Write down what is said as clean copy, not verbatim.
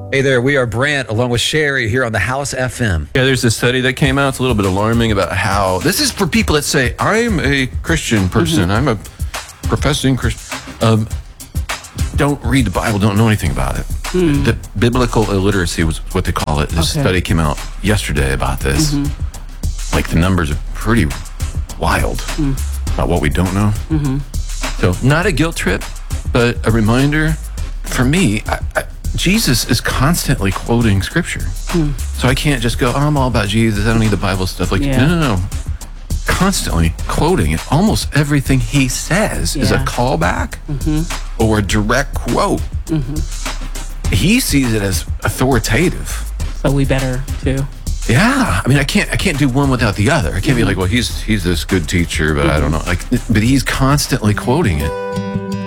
Hey there, we are Brant along with Sherry here on the House FM. Yeah, there's this study that came out. It's a little bit alarming about how this is for people that say, I'm a Christian person. I'm a professing Christian. Don't read the Bible, don't know anything about it. The biblical illiteracy was what they call it. This study came out yesterday about this. Like the numbers are pretty wild about what we don't know. So not a guilt trip, but a reminder for me. Jesus is constantly quoting scripture. So I can't just go, oh, I'm all about Jesus. I don't need the Bible stuff. Like, no. Constantly quoting it. Almost everything he says is a callback or a direct quote. He sees it as authoritative. So we better too. Yeah. I mean, I can't do one without the other. I can't be like, well, he's this good teacher, but I don't know. Like, but he's constantly quoting it.